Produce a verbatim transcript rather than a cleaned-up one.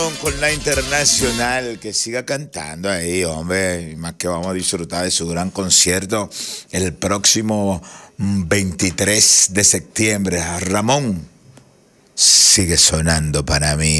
Con la Internacional, que siga cantando ahí, hombre, y más que vamos a disfrutar de su gran concierto el próximo veintitrés de septiembre. Ramón sigue sonando para mí.